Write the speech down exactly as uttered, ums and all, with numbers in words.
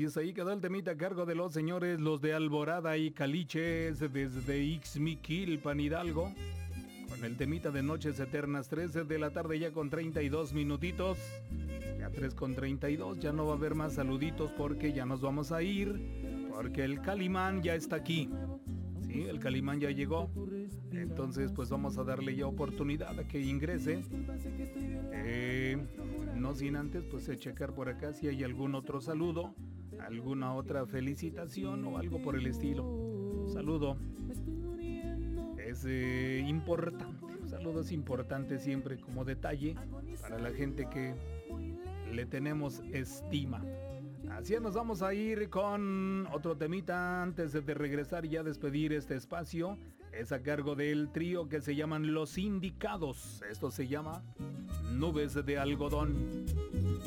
gracias. Ahí quedó el temita a cargo de los señores, los de Alborada y Caliches, desde Ixmiquilpan, Hidalgo. Con el temita de Noches Eternas, trece de la tarde ya con treinta y dos minutitos. Ya tres con treinta y dos, ya no va a haber más saluditos porque ya nos vamos a ir. Porque el Calimán ya está aquí. Sí, el Calimán ya llegó. Entonces pues vamos a darle ya oportunidad a que ingrese. Eh, no sin antes pues checar por acá si hay algún otro saludo, alguna otra felicitación o algo por el estilo. Saludo. Es eh, importante. Un saludo es importante siempre como detalle para la gente que le tenemos estima. Así nos vamos a ir con otro temita antes de regresar y ya despedir este espacio. Es a cargo del trío que se llaman Los Indicados. Esto se llama Nubes de Algodón.